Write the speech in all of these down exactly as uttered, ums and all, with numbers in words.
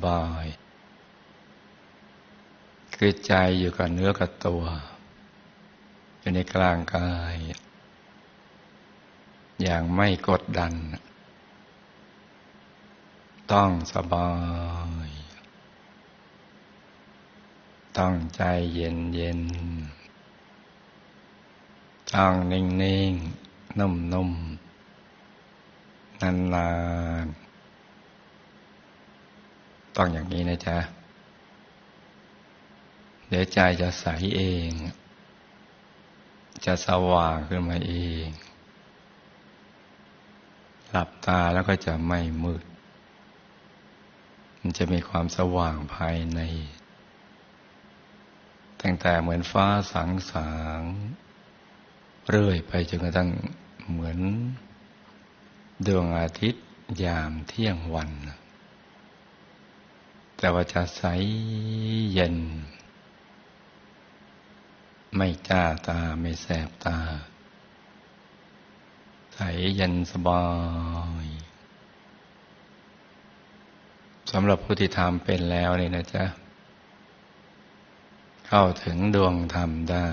บายคือใจอยู่กับเนื้อกับตัวอยู่ในกลางกายอย่างไม่กดดันต้องสบายต้องใจเย็นเย็นต้องนิ่งนิ่งนุ่มนุ่มนานนานต้องอย่างนี้นะจ๊ะเดี๋ยวใจจะใสเองจะสว่างขึ้นมาเองหลับตาแล้วก็จะไม่มืดมันจะมีความสว่างภายในตั้งแต่เหมือนฟ้าสางสางเรื่อยไปจนกระทั่งเหมือนดวงอาทิตย์ยามเที่ยงวันแต่ว่าจะใสเย็นไม่จ้าตาไม่แสบตาใสเย็นสบายสำหรับผู้ที่ทำเป็นแล้วนี่นะจ๊ะเข้าถึงดวงธรรมได้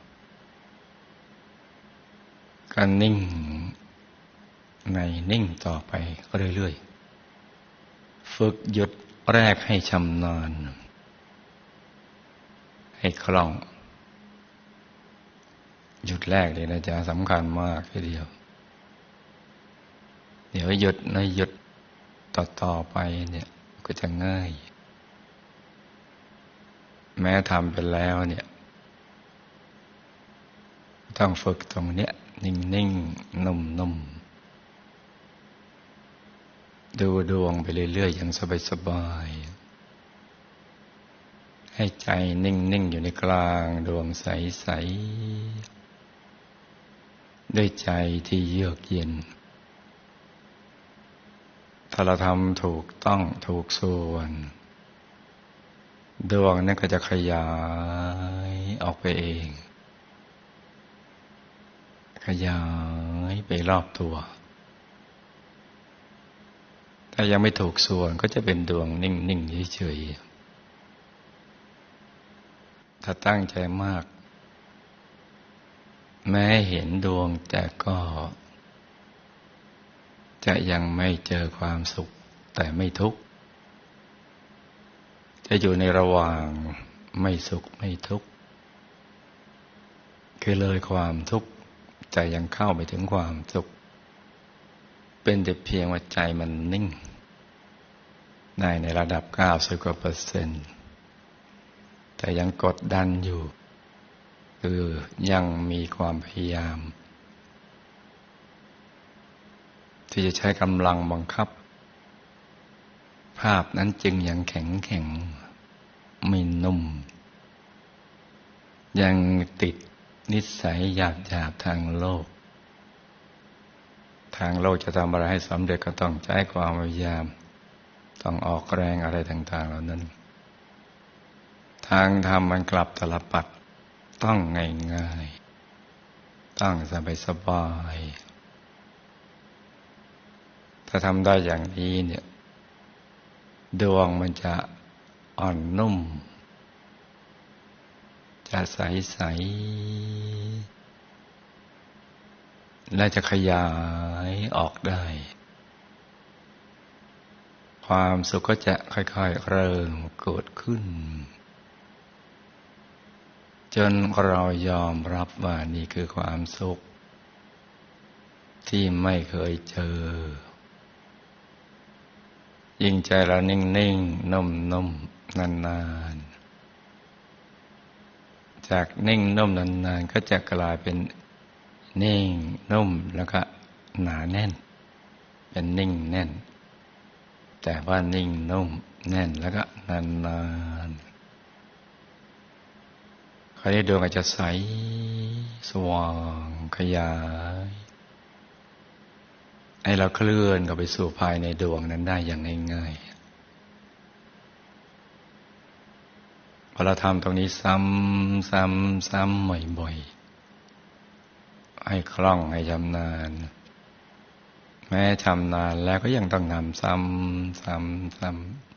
ก็นิ่งในนิ่งต่อไปก็เรื่อยๆฝึกหยุดแรกให้ชำนาญให้คล่องหยุดแรกเลยนะจ๊ะสำคัญมากทีเดียวเดี๋ยวหยุดนะหยุดต่อๆไปเนี่ยก็จะง่ายแม้ทำไปแล้วเนี่ยต้องฝึกตรงเนี้ยนิ่งๆนุ่มๆดูดวงไปเรื่อยๆอย่างสบายๆให้ใจนิ่งๆอยู่ในกลางดวงใสๆด้วยใจที่เยือกเย็นถ้าเราทำถูกต้องถูกส่วนดวงนั้นก็จะขยายออกไปเองขยายไปรอบตัวถ้ายังไม่ถูกส่วนก็จะเป็นดวงนิ่งๆเฉยๆถ้าตั้งใจมากแม้เห็นดวงแต่ก็จะยังไม่เจอความสุขแต่ไม่ทุกข์จะอยู่ในระหว่างไม่สุขไม่ทุกข์คือเลยความทุกข์ใจยังเข้าไปถึงความสุขเป็นแต่เพียงว่าใจมันนิ่งได้ในระดับเก้าสิบกว่าเปอร์เซ็นต์แต่ยังกดดันอยู่คือยังมีความพยายามที่จะใช้กำลังบังคับภาพนั้นจึงยังแข็งแข็งไม่นุ่มยังติดนิสัยหยาบหยาบทางโลกทางโลกจะทำอะไรให้สำเร็จก็ต้องใช้ความพยายามต้องออกแรงอะไรต่างๆเหล่านั้นทางธรรมมันกลับตลปัดต้องง่ายๆต้องสบายๆถ้าทำได้อย่างนี้เนี่ยดวงมันจะอ่อนนุ่มจะใสๆและจะขยายออกได้ความสุขก็จะค่อยๆเริ่มเกิดขึ้นจนเรายอมรับว่านี่คือความสุขที่ไม่เคยเจอยิ่งใจเรานิ่งๆนุ่มๆนานๆจากนิ่งนุ่มนานๆก็จะกลายเป็นนิ่งนุ่มแล้วก็หนาแน่นเป็นนิ่งแน่นแต่ว่านิ่งนุ่มแน่นแล้วก็นานๆคราวนี้ดวงอาจจะใสสว่างขยายให้เราเคลื่อนเข้าไปสู่ภายในดวงนั้นได้อย่างง่ายๆพอเราทำตรงนี้ซ้ำซ้ำซ้ำบ่อยๆให้คล่องให้ชำนาญแม้ชำนาญแล้วก็ยังต้องทำซ้ำซ้ำซ้